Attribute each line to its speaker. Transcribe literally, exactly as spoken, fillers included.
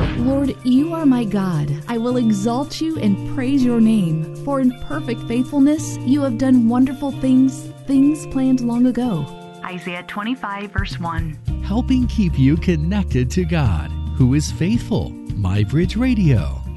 Speaker 1: Lord, you are my God. I will exalt you and praise your name. For in perfect faithfulness you have done wonderful things, things planned long ago.
Speaker 2: Isaiah twenty-five, verse one.
Speaker 3: Helping keep you connected to God, who is faithful. MyBridge Radio.